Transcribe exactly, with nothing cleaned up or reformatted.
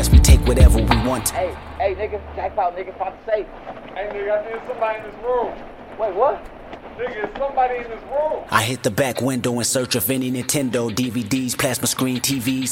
guess we take whatever we want. Hey, hey, nigga, jackpot, nigga, found the safe. Hey, nigga, I think somebody in this room. Wait, what? Nigga, it's somebody in this room. I hit the back window in search of any Nintendo, D V Ds, plasma screen, T Vs.